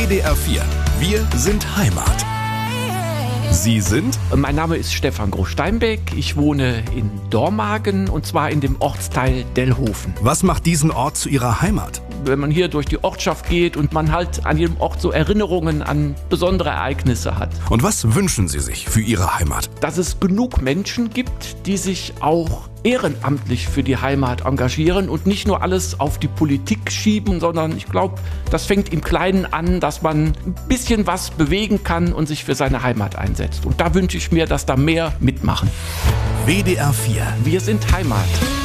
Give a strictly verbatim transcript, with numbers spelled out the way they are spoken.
W D R vier. Wir sind Heimat. Sie sind? Mein Name ist Stefan Groß-Steinbeck. Ich wohne in Dormagen und zwar in dem Ortsteil Dellhofen. Was macht diesen Ort zu Ihrer Heimat? Wenn man hier durch die Ortschaft geht und man halt an jedem Ort so Erinnerungen an besondere Ereignisse hat. Und was wünschen Sie sich für Ihre Heimat? Dass es genug Menschen gibt, die sich auch ehrenamtlich für die Heimat engagieren und nicht nur alles auf die Politik schieben, sondern ich glaube, das fängt im Kleinen an, dass man ein bisschen was bewegen kann und sich für seine Heimat einsetzt. Und da wünsche ich mir, dass da mehr mitmachen. W D R vier. Wir sind Heimat.